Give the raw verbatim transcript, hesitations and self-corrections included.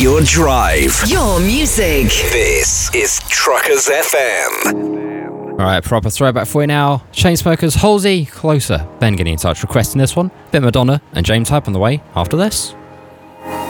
your drive. Your music. This is Truckers F M. Alright, proper throwback for you now. Chainsmokers, Halsey, Closer. Ben getting in touch requesting this one. Bit Madonna and James Hype on the way after this.